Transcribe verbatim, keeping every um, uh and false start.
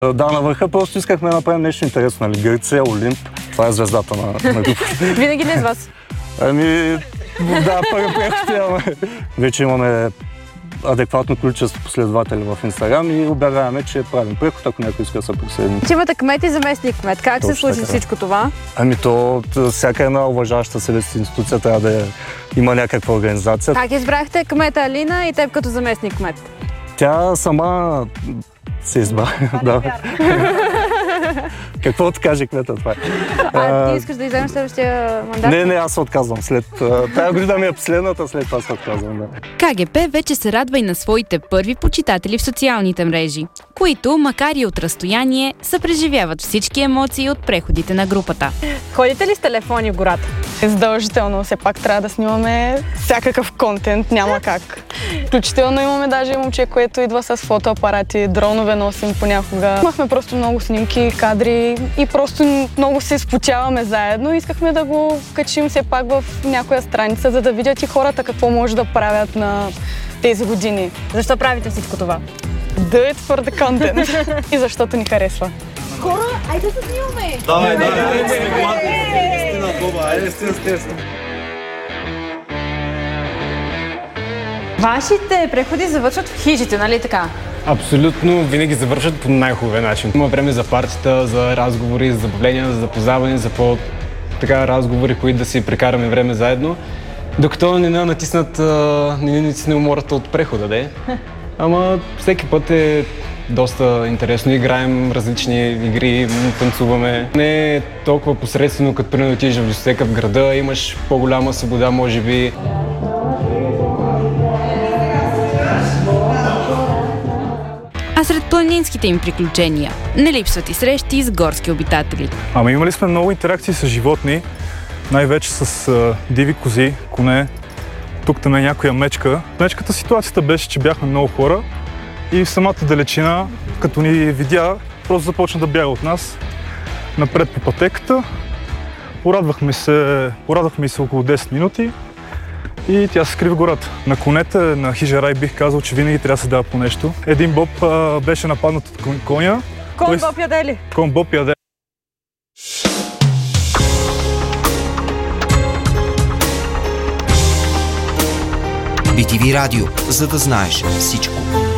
Да, на върха просто искахме да направим нещо интересно, нали? Гърция, Олимп, това е звездата на, на групата. Винаги ли с вас? Ами, да, първо прехотяваме. Вече имаме адекватно количество последователи в Инстаграм и обявяваме, че правим преход, ако някой иска да се присъедини. Че имате кмет и заместник кмет. Как Точно се случи така. всичко това? Ами то, всяка една уважаваща себе си институция трябва да е, има някаква организация. Как избрахте кмета Алина и теб като заместник кмет? Тя сама се избра. Да. Какво откаже кмета това? А ти искаш да изземеш следващия мандат? Не, не, аз се отказвам. След тая година ми е последната, след това се отказвам. Да. КГП вече се радва и на своите първи почитатели в социалните мрежи, които, макар и от разстояние, съпреживяват всички емоции от преходите на групата. Ходите ли с телефони в гората? Задължително, все пак трябва да снимаме всякакъв контент, няма как. Включително имаме даже момче, което идва с фотоапарати, дронове носим понякога. Имахме просто много снимки, кадри и просто много се изпочаваме заедно. Искахме да го качим все пак в някоя страница, за да видят и хората какво може да правят на тези години. Защо правите всичко това? Do it for the content. И защото ни харесва. Хора, айде да снимаме! Давай, давай, стина, Боба, айде стина, стина. Вашите преходи завършват в хижите, нали така? Абсолютно, винаги завършват по най-хубавия начин. Има време за партията, за разговори, за забавления, за запознаване, за по-така разговори, които да си прекараме време заедно. Докато не ни натиснат, не ни натисне умората от прехода, де. Ама всеки път е доста интересно. Играем различни игри, танцуваме. Не е толкова посредствено, като примерно отидеш в дискотека в града, имаш по-голяма свобода, може би. А сред планинските им приключения не липсват и срещи с горски обитатели. Ама имали сме много интеракции с животни, най-вече с а, диви кози, коне. Тук там е някоя мечка. Мечката ситуацията беше, че бяхме много хора и в самата далечина, като ни видя, просто започна да бяга от нас напред по пътеката. Порадвахме се, порадвахме се около десет минути и тя се скри в гората. На конете на хижа Рай бих казал, че винаги трябва да се дава по нещо. Един боб а, беше нападнат от коня. Кон Боб яде ли? Кон Боб яде. би ти ви Радио, за да знаеш всичко.